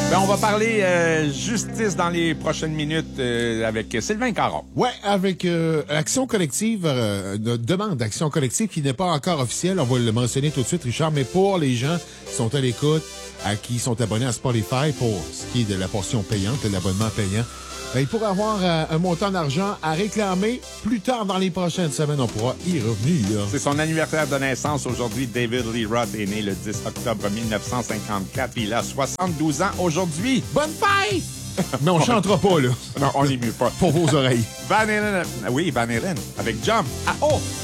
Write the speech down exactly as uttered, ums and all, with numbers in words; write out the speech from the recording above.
Ben, on va parler euh, justice dans les prochaines minutes euh, avec Sylvain Caron. Ouais, avec euh, Action collective, euh, une demande d'action collective qui n'est pas encore officielle. On va le mentionner tout de suite, Richard, mais pour les gens qui sont à l'écoute, à qui sont abonnés à Spotify pour ce qui est de la portion payante, de l'abonnement payant, ben, il pourrait avoir euh, un montant d'argent à réclamer plus tard dans les prochaines semaines. On pourra y revenir. C'est son anniversaire de naissance aujourd'hui. David Lee Roth est né le dix octobre mille neuf cent cinquante-quatre. Il a soixante-douze ans aujourd'hui. Bonne fête! Mais on chantera pas, là. Non, on n'y mieux pas. Pour vos oreilles. Van Halen. Oui, Van Halen. Avec Jump. Ah, oh!